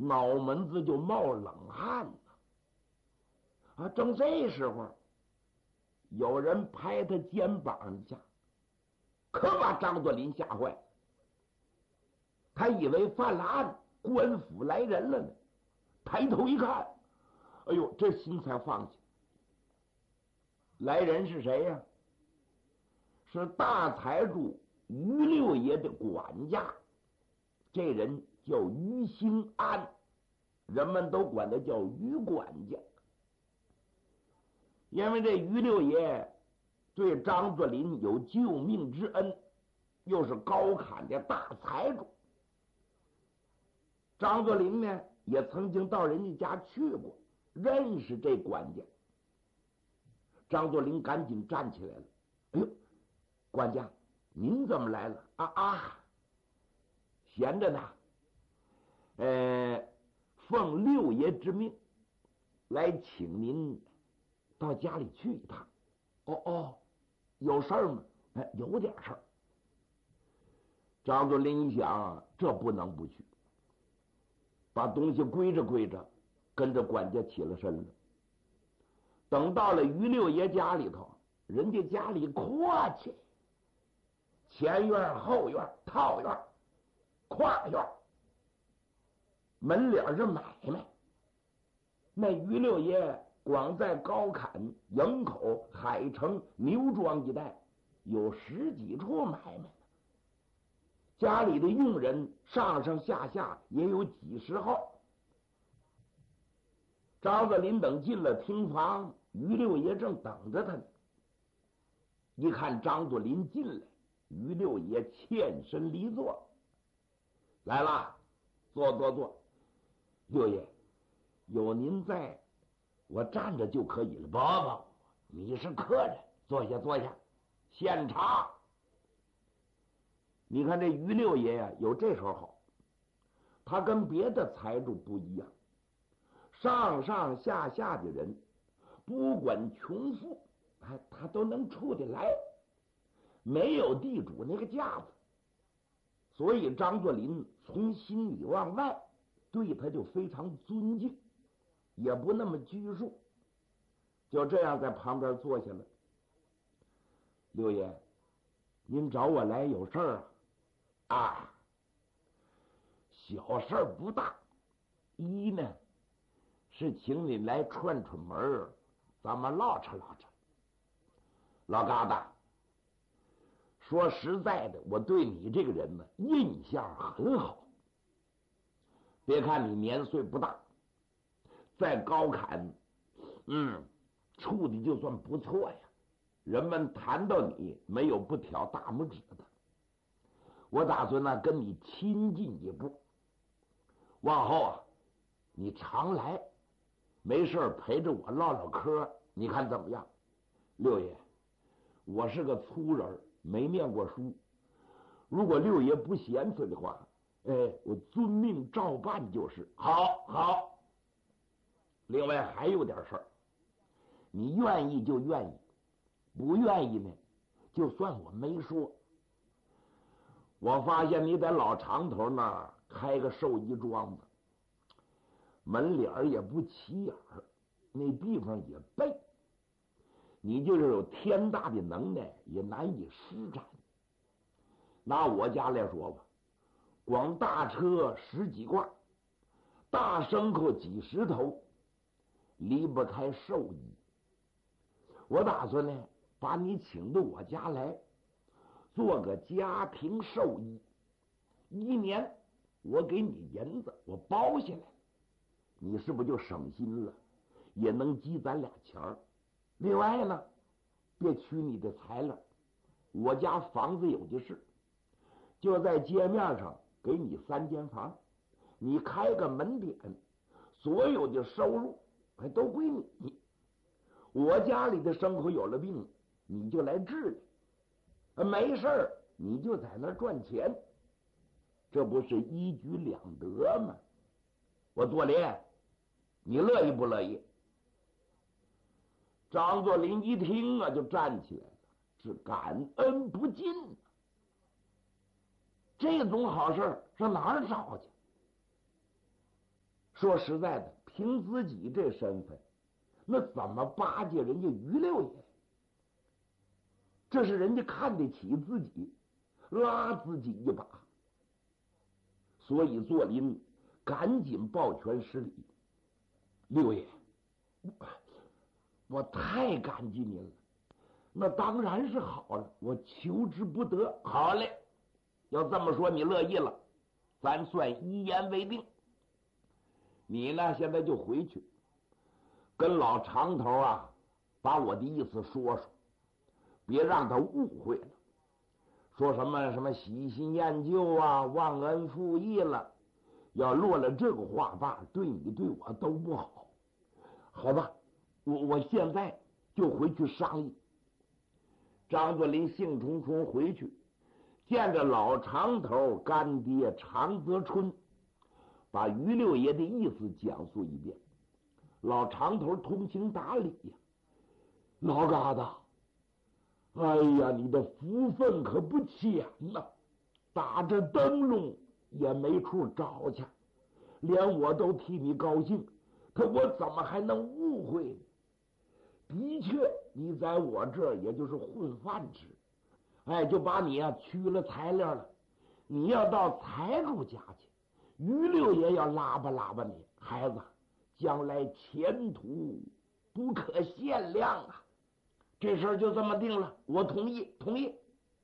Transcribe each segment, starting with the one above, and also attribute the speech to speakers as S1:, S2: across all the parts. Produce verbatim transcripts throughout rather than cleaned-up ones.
S1: 脑门子就冒冷汗了。啊，正这时候，有人拍他肩膀下，可把张作霖吓坏了。他以为犯了案，官府来人了呢。抬头一看，哎呦，这心才放下。来人是谁呀、啊？是大财主于六爷的管家，这人叫于兴安，人们都管他叫于管家。因为这于六爷对张作霖有救命之恩，又是高侃的大财主。张作霖呢，也曾经到人家家去过，认识这管家。张作霖赶紧站起来了。哎呦，管家，您怎么来了？啊啊，闲着呢。呃，奉六爷之命，来请您到家里去一趟。哦哦，有事儿吗？哎，有点事儿。张作霖一想，这不能不去，把东西归着归着，跟着管家起了身了。等到了于六爷家里头，人家家里阔气，前院后院套院跨院，门脸是买卖。那于六爷光在高坎、营口、海城、牛庄一带有十几处买卖呢，家里的佣人上上下下也有几十号。张作霖等进了厅房，于六爷正等着他呢。一看张作霖进来，于六爷欠身离座。来了，坐坐坐。六爷，有您在，我站着就可以了。不不，你是客人，坐下坐下，献茶。你看这于六爷呀、啊，有这手好，他跟别的财主不一样，上上下下的人，不管穷富，哎，他都能处得来，没有地主那个架子。所以张作霖从心里往外对他就非常尊敬，也不那么拘束，就这样在旁边坐下了。六爷，您找我来有事儿啊？啊，小事儿不大。一呢，是请你来串串门，咱们唠扯唠扯。老疙瘩，说实在的，我对你这个人呢，印象很好。别看你年岁不大，在高坎，嗯，处的就算不错呀。人们谈到你，没有不挑大拇指的。我打算呢，跟你亲近一步。往后啊，你常来，没事陪着我唠唠嗑，你看怎么样？六爷，我是个粗人，没念过书，如果六爷不嫌弃的话，哎，我遵命照办就是。好，好。另外还有点事儿，你愿意就愿意，不愿意呢，就算我没说。我发现你在老长头那儿开个寿衣庄子，门脸也不起眼儿，那地方也背，你就是有天大的能耐也难以施展。拿我家来说吧，光大车十几挂，大牲口几十头，离不开寿衣。我打算呢，把你请到我家来，做个家庭寿衣，一年我给你银子，我包下来，你是不是就省心了，也能积攒俩钱儿？另外呢，别取你的财了，我家房子有的是，就在街面上给你三间房，你开个门店，所有的收入还都归你。我家里的牲口有了病，你就来治理，没事儿你就在那儿赚钱，这不是一举两得吗？我作霖，你乐意不乐意？张作霖一听啊，就站起来了，是感恩不尽。这种好事是哪儿找去？ 说实在的，凭自己这身份，那怎么巴结人家于六爷？这是人家看得起自己，拉自己一把。所以左邻赶紧抱拳施礼：“六爷，我太感激您了。那当然是好了，我求之不得。好嘞，要这么说你乐意了，咱算一言为定。你呢，现在就回去跟老长头啊，把我的意思说说，别让他误会了。说什么什么喜新厌旧啊，忘恩负义了，要落了这个话吧，对你对我都不好。好吧，我我现在就回去商议。”张作霖兴冲冲回去，见着老长头干爹常泽春，把于六爷的意思讲述一遍。老长头通情达理呀：“老疙瘩，哎呀，你的福分可不浅呐！打着灯笼也没处找去，连我都替你高兴，可我怎么还能误会呢？的确，你在我这儿也就是混饭吃，哎，就把你啊取了材料了。你要到财主家去，于六爷要拉巴拉巴你，孩子，将来前途不可限量啊！这事儿就这么定了，我同意，同意。”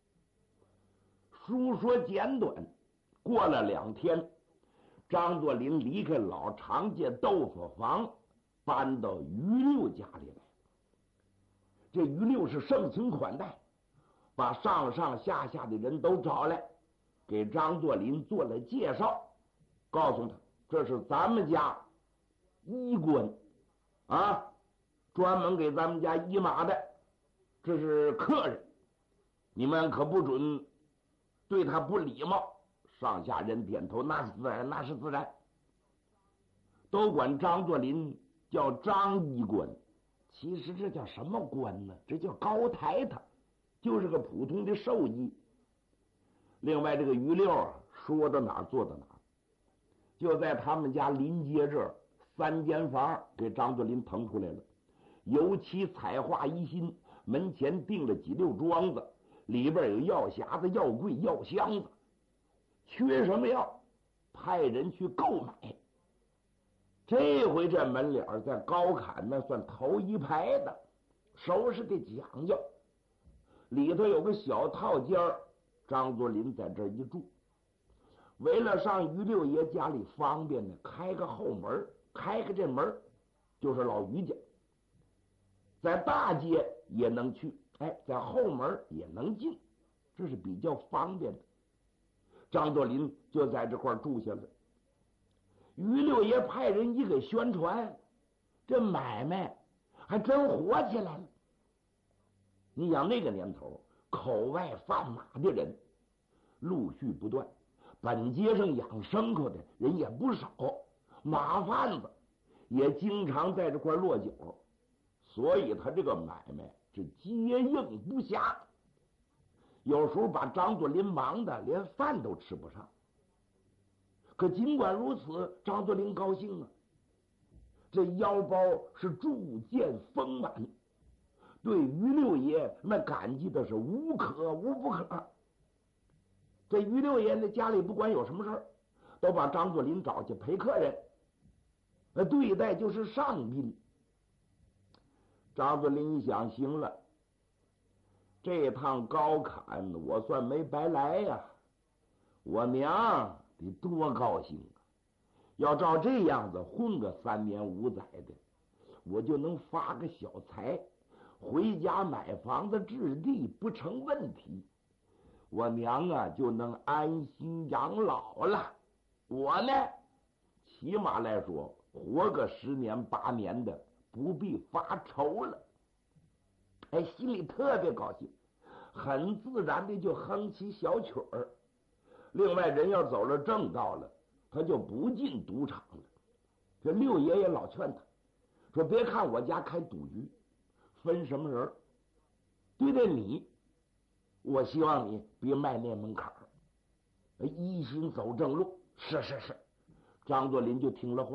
S1: 书说简短，过了两天，张作霖离开老常家豆腐房，搬到于六家里来。这于六是盛情款待，把上上下下的人都找来，给张作霖做了介绍，告诉他这是咱们家医官啊，专门给咱们家医马的，这是客人，你们可不准对他不礼貌。上下人点头，那是自然，那是自然，都管张作霖叫张医官。其实这叫什么官呢？这叫高抬他，就是个普通的兽医。另外，这个于六啊，说到哪儿做到哪儿，就在他们家临街这儿三间房给张作霖腾出来了，油漆彩画一新，门前订了几溜桩子，里边有药匣子、药柜、药箱子，缺什么药，派人去购买。这回这门脸在高坎那算头一排的，收拾的讲究。里头有个小套间，张作霖在这一住。为了上于六爷家里方便呢，开个后门，开个这门就是老于家。在大街也能去，哎，在后门也能进，这是比较方便的。张作霖就在这块住下了。于六爷派人一给宣传，这买卖还真火起来了。你想那个年头，口外贩马的人陆续不断，本街上养牲口的人也不少，马贩子也经常在这块落脚，所以他这个买卖是接应不暇，有时候把张作霖忙的连饭都吃不上。可尽管如此，张作霖高兴啊，这腰包是逐渐丰满，对于六爷那感激的是无可无不可。这于六爷那家里不管有什么事儿，都把张作霖找去陪客人，那对待就是上宾。张作霖一想，行了，这趟高坎我算没白来呀，我娘得多高兴啊！要照这样子混个三年五载的，我就能发个小财，回家买房子置地不成问题。我娘啊就能安心养老了。我呢，起码来说活个十年八年的，不必发愁了。哎，心里特别高兴，很自然的就哼起小曲儿。另外，人要走了正道了，他就不进赌场了。这六爷爷老劝他说：“别看我家开赌局，分什么人，对待你，我希望你别迈那门槛儿，一心走正路。”是是是，张作霖就听了话。